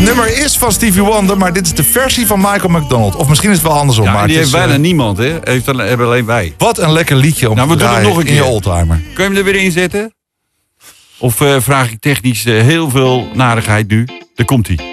nummer is van Stevie Wonder, maar dit is de versie van Michael McDonald. Of misschien is het wel andersom. Ja, maar die het heeft is, bijna niemand, hè? Hebben alleen wij. Wat een lekker liedje om Nou, te we doen het draaien nog een in je keer. oldtimer. Kun je hem er weer in zetten? Of vraag ik technisch heel veel narigheid nu? Daar komt-ie.